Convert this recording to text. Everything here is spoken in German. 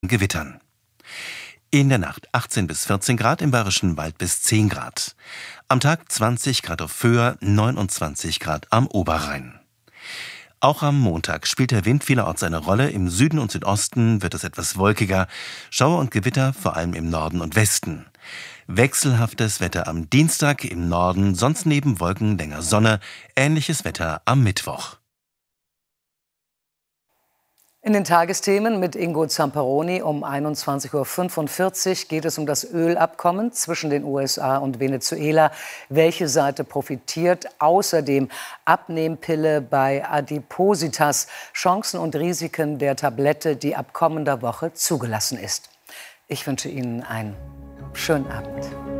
Gewittern. In der Nacht 18 bis 14 Grad, im Bayerischen Wald bis 10 Grad. Am Tag 20 Grad auf Föhr, 29 Grad am Oberrhein. Auch am Montag spielt der Wind vielerorts eine Rolle. Im Süden und Südosten wird es etwas wolkiger. Schauer und Gewitter vor allem im Norden und Westen. Wechselhaftes Wetter am Dienstag im Norden, sonst neben Wolken länger Sonne. Ähnliches Wetter am Mittwoch. In den Tagesthemen mit Ingo Zamperoni um 21:45 Uhr geht es um das Ölabkommen zwischen den USA und Venezuela. Welche Seite profitiert? Außerdem Abnehmpille bei Adipositas, Chancen und Risiken der Tablette, die ab kommender Woche zugelassen ist. Ich wünsche Ihnen einen schönen Abend.